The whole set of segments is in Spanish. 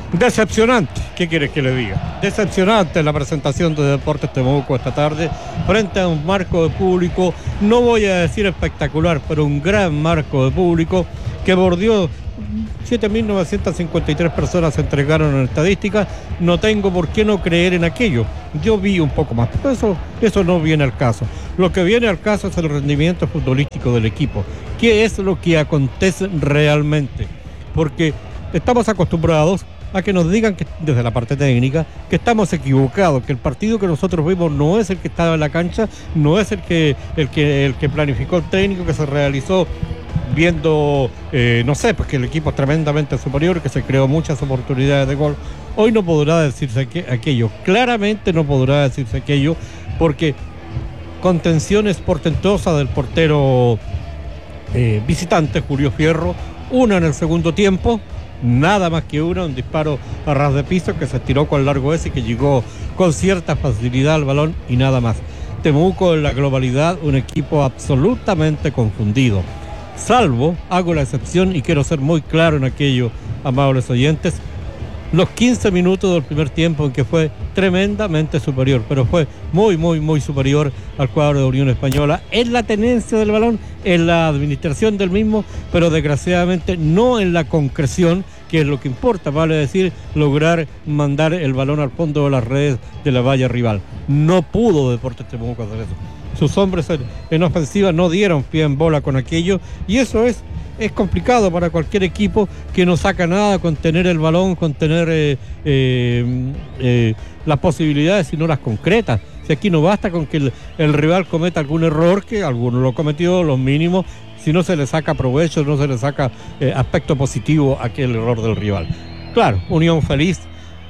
Decepcionante, ¿qué quieres que le diga? Decepcionante la presentación de Deportes Temuco esta tarde frente a un marco de público, no voy a decir espectacular, pero un gran marco de público que bordeó 7.953 personas se entregaron en estadísticas. No tengo por qué no creer en aquello. Yo vi un poco más, pero eso no viene al caso. Lo que viene al caso es el rendimiento futbolístico del equipo. ¿Qué es lo que acontece realmente? Porque estamos acostumbrados a que nos digan que desde la parte técnica que estamos equivocados, que el partido que nosotros vimos no es el que estaba en la cancha, no es el que planificó el técnico, que se realizó viendo, no sé, pues que el equipo es tremendamente superior, que se creó muchas oportunidades de gol. Hoy no podrá decirse aquello, claramente no podrá decirse aquello, porque contenciones portentosas del portero visitante, Julio Fierro, una en el segundo tiempo, nada más que una, un disparo a ras de piso que se estiró con largo ese y que llegó con cierta facilidad al balón y nada más. Temuco en la globalidad, un equipo absolutamente confundido. Salvo, hago la excepción y quiero ser muy claro en aquello, amables oyentes, los 15 minutos del primer tiempo en que fue tremendamente superior, pero fue muy superior al cuadro de Unión Española en la tenencia del balón, en la administración del mismo, pero desgraciadamente no en la concreción, que es lo que importa, vale decir, lograr mandar el balón al fondo de las redes de la valla rival. No pudo Deportes Temuco hacer eso. Sus hombres en ofensiva no dieron pie en bola con aquello, y eso es complicado para cualquier equipo que no saca nada con tener el balón, con tener las posibilidades, sino las concretas. Si aquí no basta con que el rival cometa algún error, que alguno lo cometió, los mínimos, si no se le saca provecho, no se le saca aspecto positivo a aquel error del rival. Claro, Unión feliz,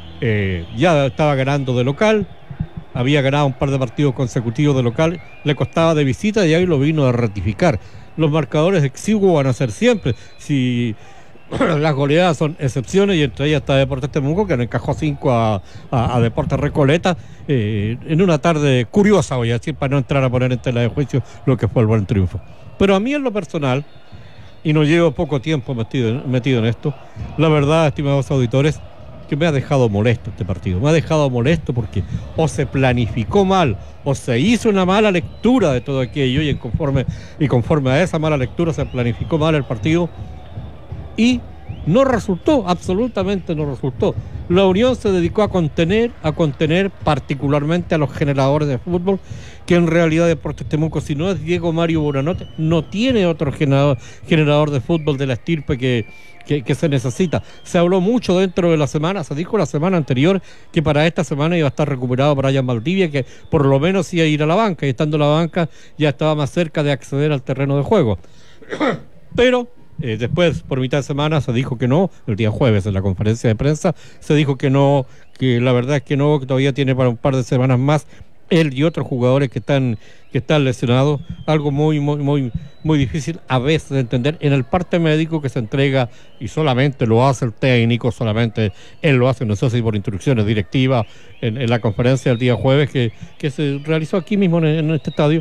ya estaba ganando de local, había ganado un par de partidos consecutivos de local, le costaba de visita y ahí lo vino a ratificar. Los marcadores exiguos van a ser siempre. Si las goleadas son excepciones, y entre ellas está Deportes Temuco, que le encajó 5 a Deportes Recoleta, en una tarde curiosa, voy a decir, para no entrar a poner en tela de juicio lo que fue el buen triunfo. Pero a mí en lo personal, y no llevo poco tiempo metido en esto, la verdad, estimados auditores, que me ha dejado molesto este partido. Me ha dejado molesto porque o se planificó mal, o se hizo una mala lectura de todo aquello, y conforme a esa mala lectura se planificó mal el partido, y no resultó, absolutamente no resultó. La Unión se dedicó a contener particularmente a los generadores de fútbol, que en realidad Deportes Temuco, si no es Diego Mario Buranote, no tiene otro generador de fútbol de la estirpe que se necesita. Se habló mucho dentro de la semana, se dijo la semana anterior que para esta semana iba a estar recuperado Brian Valdivia, que por lo menos iba a ir a la banca, y estando en la banca ya estaba más cerca de acceder al terreno de juego. Pero después, por mitad de semana, se dijo que no, el día jueves en la conferencia de prensa, se dijo que no, que la verdad es que no, que todavía tiene para un par de semanas más él y otros jugadores que están lesionados, algo muy difícil a veces de entender en el parte médico que se entrega, y solamente lo hace el técnico, solamente él lo hace, no sé si por instrucciones directivas, en la conferencia del día jueves que se realizó aquí mismo en este estadio,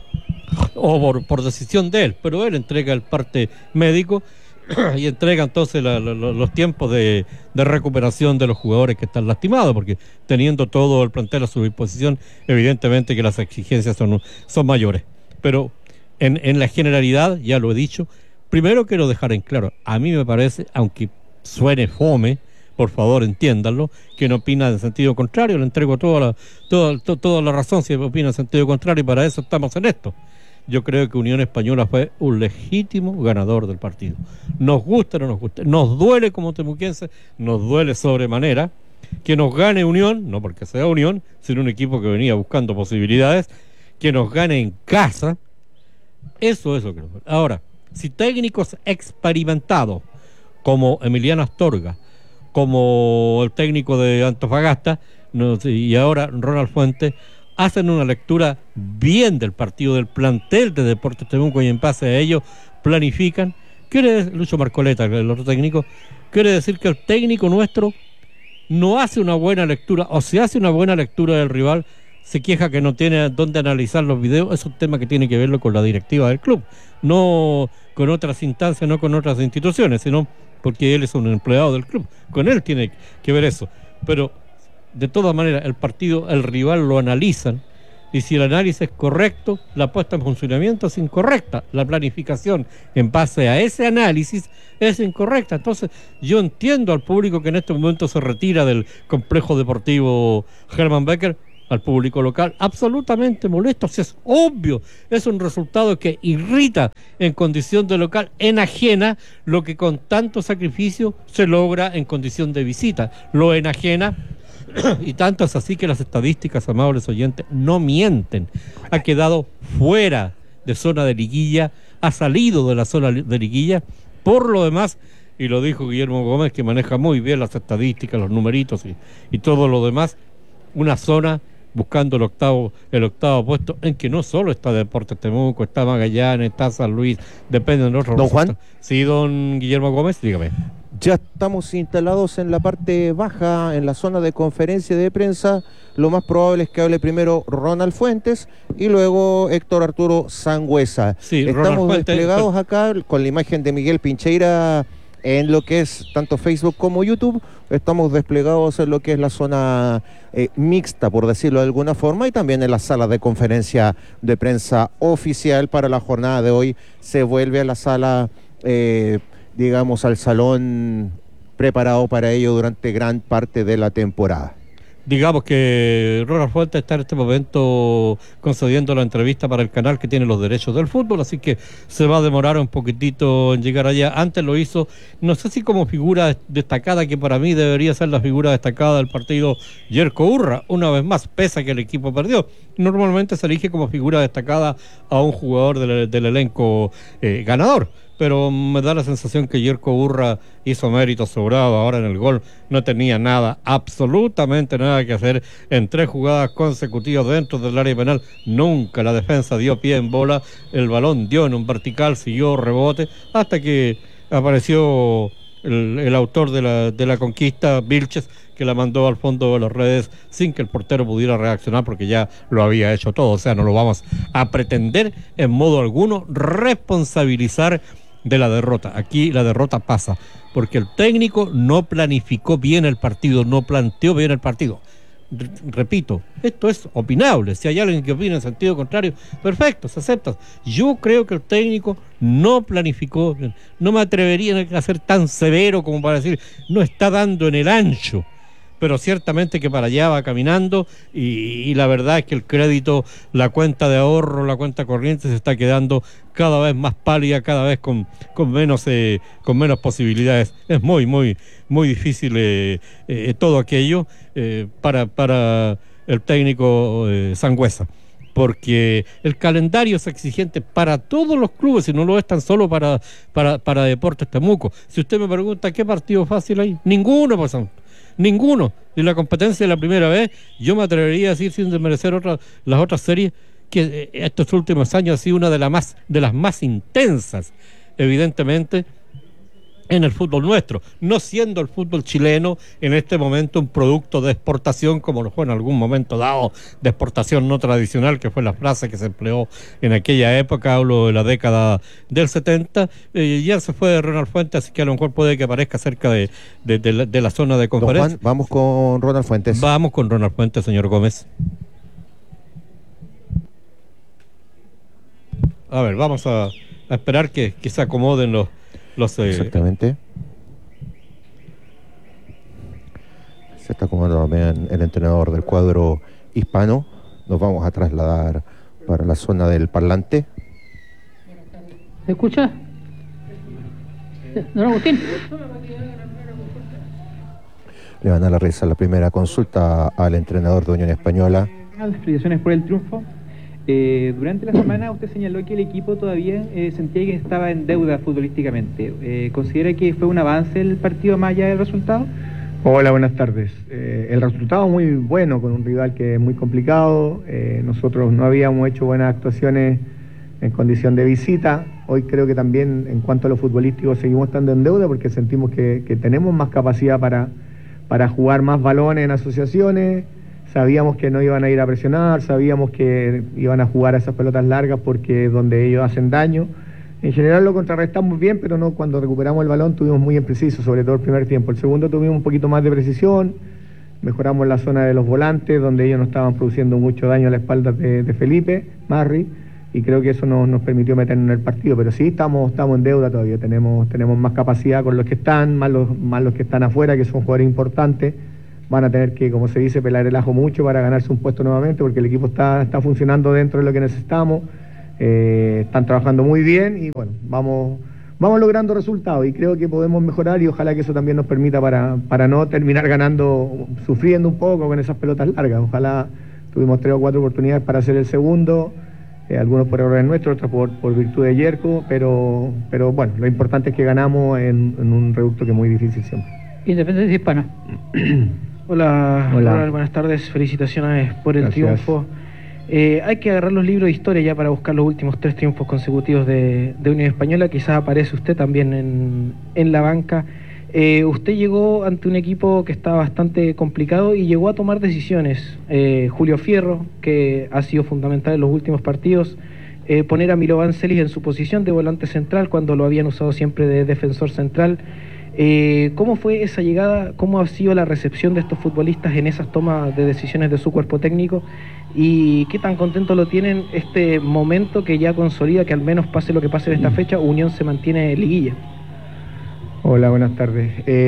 o por decisión de él, pero él entrega el parte médico y entrega entonces los tiempos de recuperación de los jugadores que están lastimados, porque teniendo todo el plantel a su disposición, evidentemente que las exigencias son mayores. Pero en la generalidad, ya lo he dicho, primero quiero dejar en claro, a mí me parece, aunque suene fome, por favor entiéndanlo, que no opina en sentido contrario, le entrego toda la razón si opina en sentido contrario, y para eso estamos en esto. Yo creo que Unión Española fue un legítimo ganador del partido. Nos gusta o no nos gusta, nos duele como temuquense, nos duele sobremanera que nos gane Unión, no porque sea Unión, sino un equipo que venía buscando posibilidades, que nos gane en casa. Eso es lo que nos duele. Ahora, si técnicos experimentados como Emiliano Astorga, como el técnico de Antofagasta, y ahora Ronald Fuentes, hacen una lectura bien del partido, del plantel de Deportes Temuco, y en base a ello planifican, Lucho Marcoleta, el otro técnico, quiere decir que el técnico nuestro no hace una buena lectura, o si hace una buena lectura del rival, se queja que no tiene dónde analizar los videos. Es un tema que tiene que verlo con la directiva del club, no con otras instancias, no con otras instituciones, sino porque él es un empleado del club, con él tiene que ver eso, pero de todas maneras el rival lo analizan, y si el análisis es correcto, la puesta en funcionamiento es incorrecta, la planificación en base a ese análisis es incorrecta. Entonces yo entiendo al público que en este momento se retira del complejo deportivo Hermann Becker, al público local absolutamente molesto, si es obvio, es un resultado que irrita en condición de local, enajena lo que con tanto sacrificio se logra en condición de visita, lo enajena. Y tanto es así que las estadísticas, amables oyentes, no mienten. Ha quedado fuera de zona de liguilla, ha salido de la zona de liguilla. Por lo demás, y lo dijo Guillermo Gómez, que maneja muy bien las estadísticas, los numeritos y todo lo demás, una zona buscando el octavo puesto, en que no solo está Deportes Temuco, está Magallanes, está San Luis, depende de otros. Don Juan. Sí, don Guillermo Gómez, dígame. Ya estamos instalados en la parte baja, en la zona de conferencia de prensa. Lo más probable es que hable primero Ronald Fuentes y luego Héctor Arturo Sangüesa. Sí, estamos Fuentes, desplegados acá con la imagen de Miguel Pincheira en lo que es tanto Facebook como YouTube. Estamos desplegados en lo que es la zona mixta, por decirlo de alguna forma, y también en la sala de conferencia de prensa oficial para la jornada de hoy. Se vuelve a la sala, digamos, al salón preparado para ello durante gran parte de la temporada. Digamos que Ronald Fuentes está en este momento concediendo la entrevista para el canal que tiene los derechos del fútbol, así que se va a demorar un poquitito en llegar allá. Antes lo hizo, no sé si como figura destacada, que para mí debería ser la figura destacada del partido, Yerko Urra, una vez más, pese a que el equipo perdió. Normalmente se elige como figura destacada a un jugador del elenco ganador, pero me da la sensación que Yerko Urra hizo mérito sobrado ahora en el gol. No tenía nada, absolutamente nada que hacer en 3 jugadas consecutivas dentro del área penal. Nunca la defensa dio pie en bola, el balón dio en un vertical, siguió rebote, hasta que apareció el autor de la conquista, Vilches, que la mandó al fondo de las redes sin que el portero pudiera reaccionar, porque ya lo había hecho todo. O sea, no lo vamos a pretender en modo alguno responsabilizar de la derrota. Aquí la derrota pasa porque el técnico no planificó bien el partido, no planteó bien el partido. Repito, esto es opinable. Si hay alguien que opina en sentido contrario, perfecto, se acepta. Yo creo que el técnico no planificó, no me atrevería a ser tan severo como para decir no está dando en el ancho, pero ciertamente que para allá va caminando, y la verdad es que el crédito, la cuenta de ahorro, la cuenta corriente se está quedando cada vez más pálida, cada vez con menos posibilidades. Es muy difícil todo aquello para el técnico Sangüesa, porque el calendario es exigente para todos los clubes y no lo es tan solo para Deportes Temuco. Si usted me pregunta qué partido fácil hay, ninguno, pues ninguno. En la competencia de la primera vez, yo me atrevería a decir, sin desmerecer las otras series, que estos últimos años ha sido una de las más intensas, evidentemente, en el fútbol nuestro, no siendo el fútbol chileno en este momento un producto de exportación como lo fue en algún momento dado, de exportación no tradicional, que fue la frase que se empleó en aquella época, hablo de la década del 70, ya se fue de Ronald Fuentes, así que a lo mejor puede que aparezca cerca de la zona de conferencia. Don Juan, vamos con Ronald Fuentes. Vamos con Ronald Fuentes, señor Gómez. A ver, vamos a esperar que se acomoden los Exactamente. Se está acomodando también el entrenador del cuadro hispano. Nos vamos a trasladar para la zona del parlante. ¿Se escucha? ¿Don Agustín? Le van a realizar la primera consulta al entrenador de Unión Española. Felicitaciones por el triunfo. Durante la semana usted señaló que el equipo todavía sentía que estaba en deuda futbolísticamente. ¿Considera que fue un avance el partido más allá del resultado? Hola, buenas tardes. El resultado muy bueno con un rival que es muy complicado. Nosotros no habíamos hecho buenas actuaciones en condición de visita. Hoy creo que también en cuanto a lo futbolístico seguimos estando en deuda porque sentimos que tenemos más capacidad para jugar más balones en asociaciones. Sabíamos que no iban a ir a presionar, sabíamos que iban a jugar a esas pelotas largas porque es donde ellos hacen daño. En general lo contrarrestamos bien, pero no cuando recuperamos el balón tuvimos muy impreciso, sobre todo el primer tiempo. El segundo tuvimos un poquito más de precisión, mejoramos la zona de los volantes, donde ellos no estaban produciendo mucho daño a la espalda de Felipe Marri, y creo que eso nos permitió meternos en el partido. Pero sí, estamos en deuda todavía, tenemos más capacidad con los que están, más los que están afuera, que son jugadores importantes. Van a tener que, como se dice, pelar el ajo mucho para ganarse un puesto nuevamente, porque el equipo está funcionando dentro de lo que necesitamos. Están trabajando muy bien y bueno, vamos logrando resultados y creo que podemos mejorar y ojalá que eso también nos permita para no terminar sufriendo un poco con esas pelotas largas. Ojalá tuvimos 3 o 4 oportunidades para hacer el segundo, algunos por errores nuestros, otros por virtud de Yerko, pero bueno, lo importante es que ganamos en un reducto que es muy difícil siempre. Independencia Hispana. Hola. Ronald, buenas tardes, felicitaciones por el triunfo. Hay que agarrar los libros de historia ya para buscar los últimos 3 triunfos consecutivos de Unión Española. Quizás aparece usted también en la banca. Usted llegó ante un equipo que está bastante complicado y llegó a tomar decisiones. Julio Fierro, que ha sido fundamental en los últimos partidos, poner a Milovan Celis en su posición de volante central cuando lo habían usado siempre de defensor central. ¿Cómo fue esa llegada? ¿Cómo ha sido la recepción de estos futbolistas en esas tomas de decisiones de su cuerpo técnico? ¿Y qué tan contento lo tienen este momento que ya consolida que al menos pase lo que pase en esta fecha, Unión se mantiene en liguilla? Hola, buenas tardes.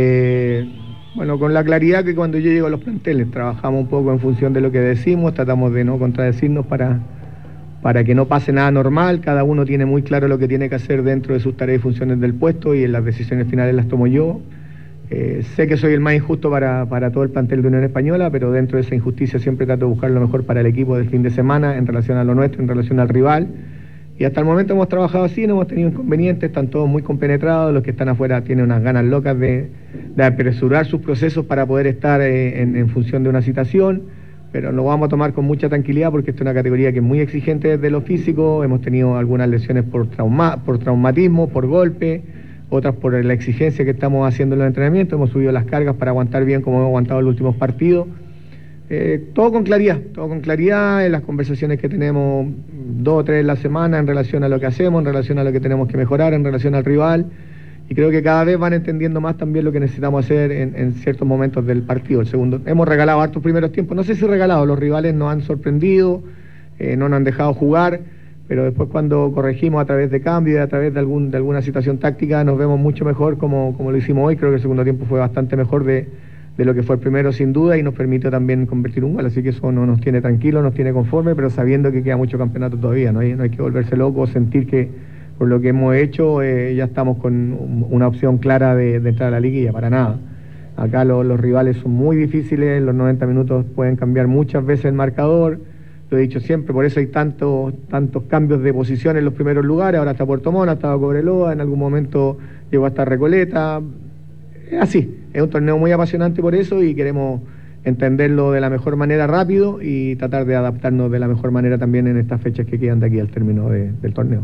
Bueno, con la claridad que cuando yo llego a los planteles trabajamos un poco en función de lo que decimos, tratamos de no contradecirnos para que no pase nada normal. Cada uno tiene muy claro lo que tiene que hacer dentro de sus tareas y funciones del puesto y en las decisiones finales las tomo yo. Sé que soy el más injusto para todo el plantel de Unión Española, pero dentro de esa injusticia siempre trato de buscar lo mejor para el equipo del fin de semana en relación a lo nuestro, en relación al rival. Y hasta el momento hemos trabajado así, no hemos tenido inconvenientes, están todos muy compenetrados, los que están afuera tienen unas ganas locas de apresurar sus procesos para poder estar en función de una citación, pero lo vamos a tomar con mucha tranquilidad porque esta es una categoría que es muy exigente desde lo físico. Hemos tenido algunas lesiones por traumatismo, por golpe, otras por la exigencia que estamos haciendo en los entrenamientos. Hemos subido las cargas para aguantar bien como hemos aguantado en los últimos partidos. Todo con claridad en las conversaciones que tenemos 2 o 3 en la semana en relación a lo que hacemos, en relación a lo que tenemos que mejorar, en relación al rival. Y creo que cada vez van entendiendo más también lo que necesitamos hacer en ciertos momentos del partido. El segundo, hemos regalado hartos primeros tiempos, no sé si regalado, los rivales nos han sorprendido, no nos han dejado jugar, pero después cuando corregimos a través de cambios, a través de alguna situación táctica, nos vemos mucho mejor como lo hicimos hoy. Creo que el segundo tiempo fue bastante mejor de lo que fue el primero sin duda y nos permitió también convertir un gol, así que eso no nos tiene tranquilos, nos tiene conforme, pero sabiendo que queda mucho campeonato todavía, no hay que volverse loco, sentir que por lo que hemos hecho ya estamos con una opción clara de entrar a la liguilla, para nada. Acá los rivales son muy difíciles, los 90 minutos pueden cambiar muchas veces el marcador, lo he dicho siempre, por eso hay tantos cambios de posición en los primeros lugares. Ahora está Puerto Montt, estaba Cobreloa, en algún momento llegó hasta Recoleta. Es así, es un torneo muy apasionante por eso y queremos entenderlo de la mejor manera rápido y tratar de adaptarnos de la mejor manera también en estas fechas que quedan de aquí al término del torneo.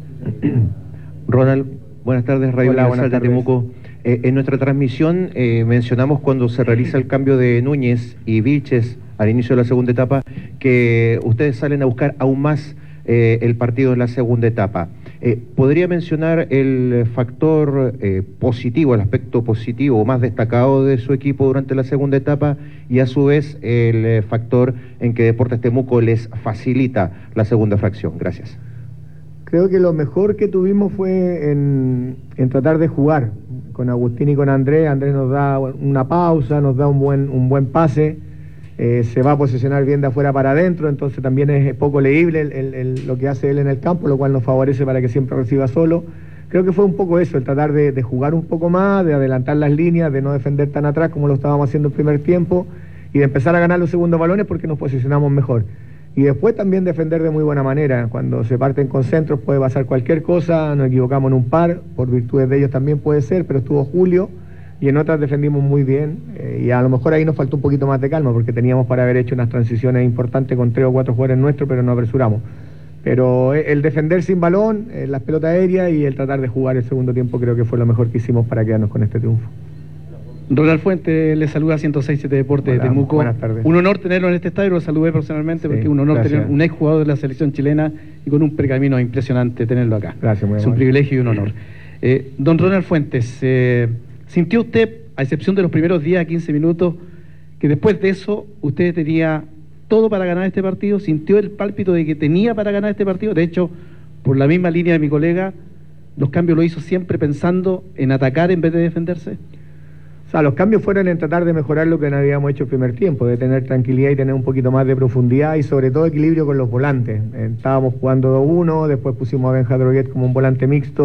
Ronald, buenas tardes, Radio Universal de Temuco. En nuestra transmisión mencionamos cuando se realiza el cambio de Núñez y Vilches al inicio de la segunda etapa que ustedes salen a buscar aún más el partido en la segunda etapa. ¿Podría mencionar el factor positivo, el aspecto positivo o más destacado de su equipo durante la segunda etapa y a su vez el factor en que Deportes Temuco les facilita la segunda fracción? Gracias. Creo que lo mejor que tuvimos fue en tratar de jugar con Agustín y con Andrés. Andrés nos da una pausa, nos da un buen pase, se va a posicionar bien de afuera para adentro, entonces también es poco leíble lo que hace él en el campo, lo cual nos favorece para que siempre reciba solo. Creo que fue un poco eso, el tratar de jugar un poco más, de adelantar las líneas, de no defender tan atrás como lo estábamos haciendo el primer tiempo y de empezar a ganar los segundos balones porque nos posicionamos mejor. Y después también defender de muy buena manera. Cuando se parten con centros puede pasar cualquier cosa, nos equivocamos en un par, por virtudes de ellos también puede ser, pero estuvo Julio y en otras defendimos muy bien y a lo mejor ahí nos faltó un poquito más de calma porque teníamos para haber hecho unas transiciones importantes con 3 o 4 jugadores nuestros, pero no apresuramos. Pero el defender sin balón, las pelotas aéreas y el tratar de jugar el segundo tiempo creo que fue lo mejor que hicimos para quedarnos con este triunfo. Ronald Fuentes le saluda 106.7 Deportes de Temuco. Buenas tardes. Un honor tenerlo en este estadio, lo saludé personalmente porque es un honor tener un exjugador de la selección chilena y con un pergamino impresionante tenerlo acá. Gracias, muy es un privilegio y un honor. Don Ronald Fuentes, ¿sintió usted, a excepción de los primeros 10 a 15 minutos, que después de eso usted tenía todo para ganar este partido? ¿Sintió el pálpito de que tenía para ganar este partido? De hecho, por la misma línea de mi colega, los cambios lo hizo siempre pensando en atacar en vez de defenderse. O sea, los cambios fueron en tratar de mejorar lo que no habíamos hecho el primer tiempo, de tener tranquilidad y tener un poquito más de profundidad y sobre todo equilibrio con los volantes. Estábamos jugando 2-1, después pusimos a Benja Droguet como un volante mixto.